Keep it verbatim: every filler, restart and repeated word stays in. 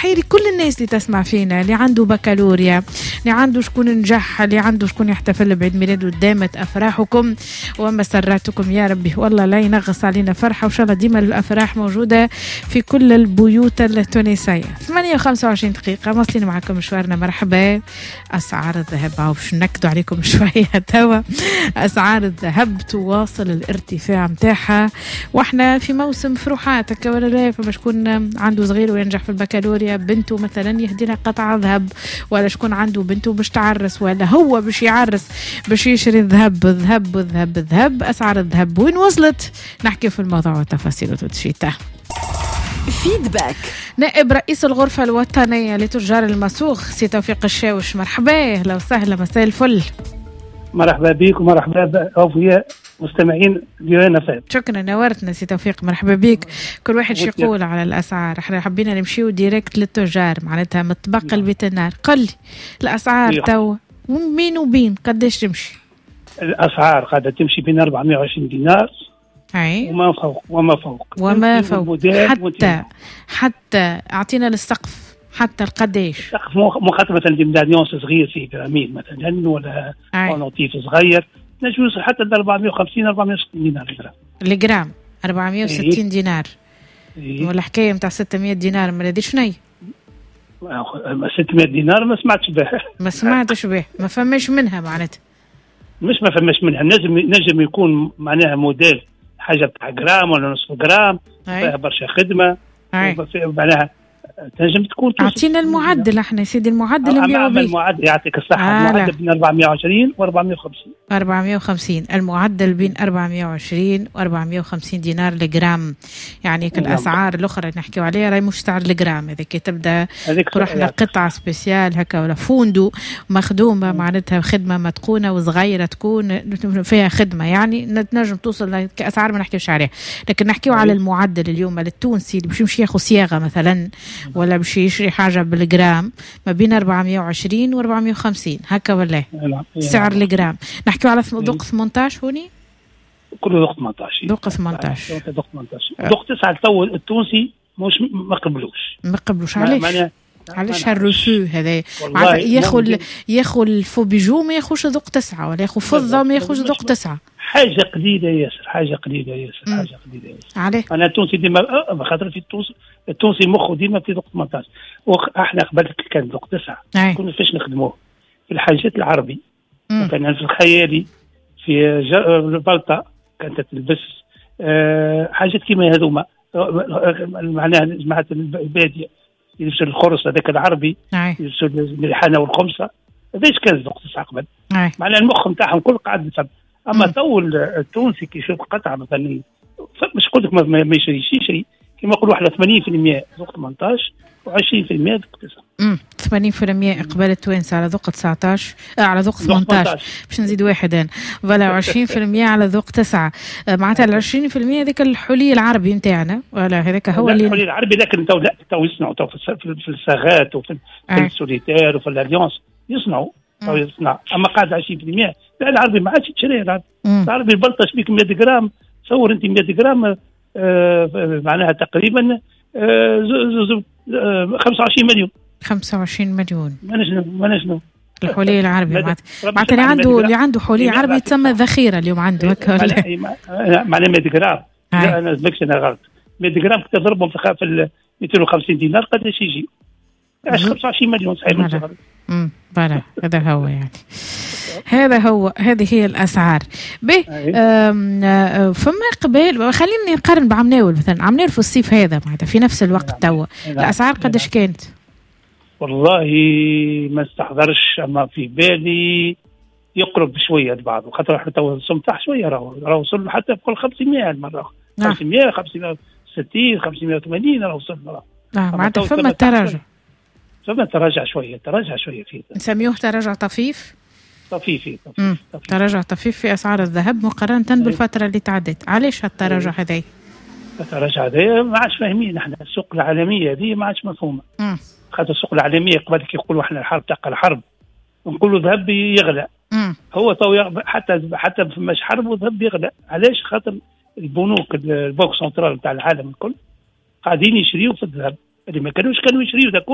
تحية لكل الناس اللي تسمع فينا، اللي عنده بكالوريا، اللي عنده شكون نجح، اللي عنده شكون يحتفل بعيد ميلاده. دامت أفراحكم ومسراتكم يا ربي، والله لا ينغص علينا فرحة، وإن شاء الله ديما الأفراح موجودة في كل البيوت التونسية. ثمانية وخمسة وعشرين دقيقة مواصلين معكم مشوارنا. مرحبا. أسعار الذهب باش نكدوا عليكم شوية توا. أسعار الذهب تواصل الارتفاع متاعها، واحنا في موسم فروحات هكا ولا لا؟ فما شكون عنده صغير وينجح في البكالوريا، بنته مثلا يهدي لها قطعة ذهب، ولا شكون عنده بنته باش تعرس، ولا هو باش يعرس باش يشري الذهب. الذهب الذهب الذهب أسعار الذهب وين وصلت؟ نحكي في الموضوع والتفاصيل وتشيته. فيدباك. نائب رئيس الغرفة الوطنية لتجار المسوق سي توفيق الشاوش، مرحبا. لو سهلا، مساء الفل. مرحبا بك ومرحبا بأوفياء مستمعين ديوانا فهم. شكرا، نورتنا سي توفيق، مرحبا بك. كل واحد شي يقول على الأسعار، احنا حبينا نمشيو ديريكت للتجار، معناتها متبقى البيت النار. قل لي الأسعار تو مين وبين قداش تمشي؟ الأسعار قاعدة تمشي بين أربعمائة وعشرين دينار أي وما فوق وما فوق وما فوق حتى حتى أعطينا السقف حتى القداش. السقف مخاطبة لمداليون صغير فيه جرامين مثلا، ولا نوتيف صغير نجم يوصل حتى ل أربعمائة وخمسين أربعمائة وستين دينار الجرام. الجرام أربعمائة وستين دينار. إيه؟ ولا حكاية متاع ستمائة دينار ما هذه شنو؟ ستمائة دينار ما سمعتش به. ما سمعتش به، ما فماش منها معناتها. مش ما فماش منها، نجم نجم يكون معناها موديل حاجة بتاع جرام ولا نصف جرام فيها برشا خدمة معناها تنجم تكون. أعطينا المعدل احنا سيدي، المعدل نبيعو به. المعدل يعطيك الصحة. آه المعدل بين أربعمائة وعشرين و أربعمائة وخمسين. أربعمائة وخمسين المعدل بين أربعمائة وعشرين و أربعمائة وخمسين دينار لجرام. يعني كالأسعار الأخرى نحكيو عليها راهي مش سعر الجرام، هذيك تبدأ رحنا قطعة سبيسيال هكا ولا فوندو مخدومة معناتها خدمة متقونة وصغيرة تكون فيها خدمة، يعني نتنجم توصل كأسعار ما نحكيوش عليها. لكن نحكيو على المعدل اليوم التونسي اللي باش يمشي ياخذ صياغة مثلا ولا باش يشري حاجة بالجرام ما بين أربعمائة وعشرين و أربعمائة وخمسين هكا ولا سعر الجرام. نحكيو على ذوق ثمانية عشر هوني كله ذوق ثمانية عشر ذوق ثمانية عشر ذوق ثمانية عشر ذوق تسعة التو التونسي مش ما قبلوش ما قبلوش. علاش علاش هالرفو هذا؟ ياخذ ياخذ الفو بيجو ما ياخذش ذوق تسعة، ولا ياخذ فضة ما ياخذش ذوق تسعة. حاجة قليلة ياسر، حاجة قليلة ياسر، حاجة قليلة ياسر. عليه أنا التونسي ديما خاطر في التونسي التونسي مخه ديما في ذوق ثمانية عشر، وإحنا قبل كان ذوق تسعة كنا فاش نخدموه في الحاجات العربي مثلا في الخيالي في البلطة كانت تلبس أه حاجات كيما هذوما معناها جماعة البادية يلبسوا الخرص هذاك العربي، يلبسوا الحانة والخمسة. هذاش كان ذوق تسعة قبل، معناها المخ نتاعهم كل قاعد يسب. اما تو التونسي كي يشوف قطعه مثلا مش قلت لك ما يشريش يشري كما نقولوا احنا ثمانين بالمئة ذوق ثمانية عشر و20% ذوق تسعة. امم ثمانين بالمئة اقبال التوانسه على ذوق تسعة عشر آه على ذوق ثمانية عشر باش نزيد واحد انا ولا عشرين بالمئة على ذوق تسعة. آه معناتها ال عشرين بالمئة هذاك الحلي العربي نتاعنا ولا هذاك هو اللي الحلي العربي. لكن تو لا تو يصنعوا تو في الصاغات وفي آه. السوليتير وفي الاليونس يصنعوا تو يصنع. اما قاعد عشرين بالمئة لا العربي ما عادش تشري العربي. العربي البلطة بيك مئة جرام، تصور انت مئة جرام آه معناها تقريبا آه خمسة وعشرين مليون خمسة وعشرين مليون. ما نجنو ما نجنو الحلي العربي معناتها اللي عنده اللي عنده حلي عربي تسمى ذخيره اليوم عنده هكا معناها مئة جرام. لا انا زلكش انا غلط. مئة جرام كنت تضربهم في مئتين وخمسين دينار قداش يجي؟ خمسة وعشرين مليون صحيح. امم بلا هذا هو يعني هذا هو هذه هي الاسعار. به فما قبل خليني نقارن بعمناول مثلا. عمناول في الصيف هذا معناتها في نفس الوقت توا الاسعار قداش كانت؟ والله ما استحضرش، اما في بالي يقرب شويه بعض خاطر احنا تو سمطح شويه راهو راهو وصلنا حتى فوق خمسمائة المره خمسمائة خمسمائة وستين خمسمائة وثمانين راهو وصلنا. اه معناتها فما تراجع فما تراجع شويه تراجع شويه فيه نسميوه تراجع طفيف طفيفي طفيف تراجع طفيف في اسعار الذهب مقارنه بالفتره اللي تعدت. علاش هالتراجع هذا؟ التراجع هذا ما عادش فاهمين احنا. السوق العالميه هذه ما عادش مفهومه. خاطر السوق العالميه قبل كي يقولوا احنا الحرب تقل الحرب ونقولوا الذهب يغلى. مم. هو تو حتى حتى فماش حرب والذهب يغلى. علاش؟ خاطر البنوك البنك سنترال نتاع العالم الكل قاعدين يشريوا في الذهب اللي ما كانوش كانوا يشريوا ده